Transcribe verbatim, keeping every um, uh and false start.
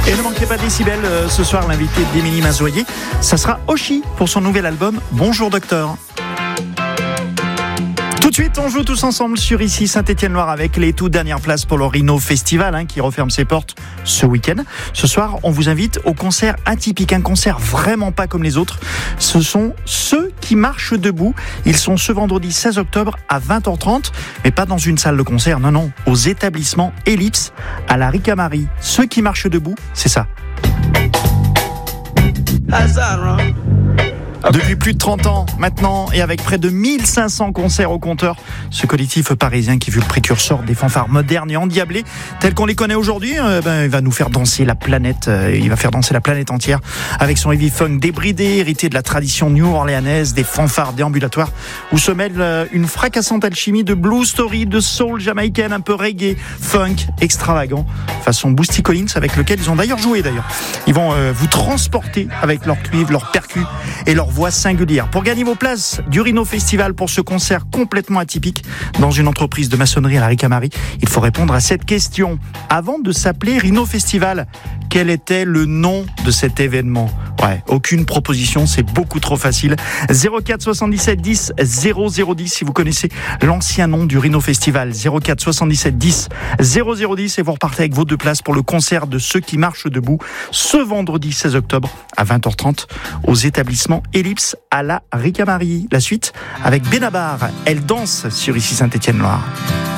Et ne manquez pas Décibel, euh, ce soir l'invité d'Émilie Mazoyer, ça sera Oshi pour son nouvel album Bonjour Docteur. Tout de suite, on joue tous ensemble sur ici Saint-Étienne-Loire avec les toutes dernières places pour le Rhino Festival hein, qui referme ses portes ce week-end. Ce soir, on vous invite au concert atypique, un concert vraiment pas comme les autres. Ce sont ceux qui marchent debout. Ils sont ce vendredi seize octobre à vingt heures trente, mais pas dans une salle de concert, non, non, aux établissements Ellipse à la Ricamarie. Ceux qui marchent debout, c'est ça. Depuis plus de trente ans maintenant et avec près de mille cinq cents concerts au compteur, ce collectif parisien qui fut le précurseur des fanfares modernes et endiablées telles qu'on les connaît aujourd'hui, euh, ben, il va nous faire danser la planète, euh, il va faire danser la planète entière avec son heavy funk débridé, hérité de la tradition new-orléanaise, des fanfares déambulatoires où se mêle euh, une fracassante alchimie de blues story, de soul jamaïcaine, un peu reggae, funk, extravagant, façon Boosty Collins avec lequel ils ont d'ailleurs joué d'ailleurs. Ils vont euh, vous transporter avec leur cuivre, leur percu et leur voix singulière. Pour gagner vos places du Rhino Festival pour ce concert complètement atypique dans une entreprise de maçonnerie à la Ricamarie, il faut répondre à cette question. Avant de s'appeler Rhino Festival, quel était le nom de cet événement ? Ouais, aucune proposition, c'est beaucoup trop facile. zéro quatre soixante-dix-sept dix zéro zéro dix si vous connaissez l'ancien nom du Rhino Festival. zéro quatre soixante-dix-sept dix zéro zéro dix et vous repartez avec vos deux places pour le concert de ceux qui marchent debout ce vendredi seize octobre à vingt heures trente aux établissements Ellipse à la Ricamarie. La suite avec Benabar. Elle danse sur ici Saint-Étienne-Loire.